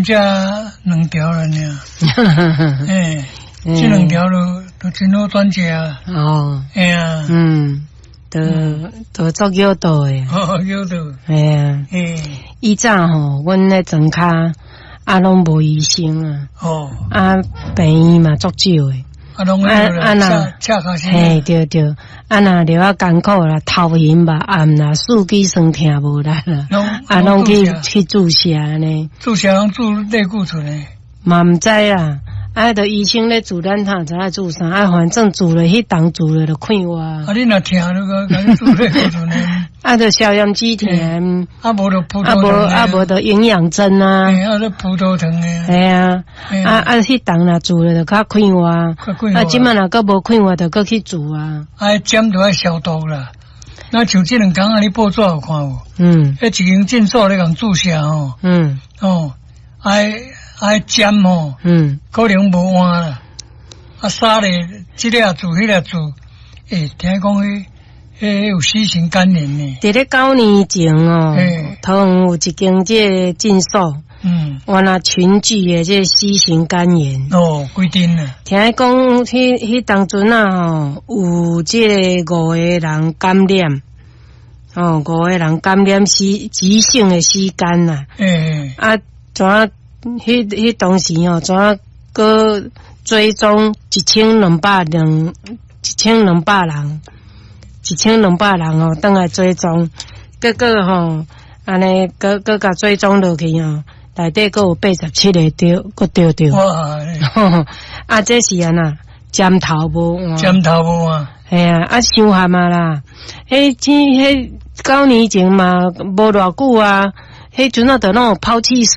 今只2条了呢。哎，这2条都真好转接啊。 哦， 哎呀， 都做有道诶。 哦，有道。 哎呀，以前吼，阮咧庄骹拢无医生啊。 哦。 病院嘛足少诶。 拢那恰卡先。 嘿，对，那了啊艰苦啦，头晕吧，啦，四肢酸痛无力啦，拢去注射呢。 注射拢注类固醇诶。 嘛毋知啦。着医生咧治咱哪知影治啥？反正治了迄当治了就快活。 你若疼那个，甲你治类固醇呢？ 着消炎止疼。 无就葡萄糖。 无就营养针啊。 就葡萄糖诶。 系啊。迄当若治了就较快活。即摆若搁无快活，就搁去治啊。 针就要消毒啦。那像这2工你报纸有看无？一间诊所咧共注射吼。针吼，可能无换啦。杀咧，这个做，迄个做，听讲迄有死性肝炎呢。 伫咧9年前哦，桃园有一间这诊所，原来群聚的这死性肝炎。 规定啦。 听讲迄当阵吼，有这5个人感染，5个人感染急性的死肝啦。怎迄当时吼，怎个追踪1200人，1200人哦，倒来追踪，结果吼，安尼个甲追踪落去哦，内底个有87个得着。哇！这是安那针头无换。系啊，伤寒嘛啦。迄9年前嘛，无偌久啊，迄阵啊，就拢有抛弃式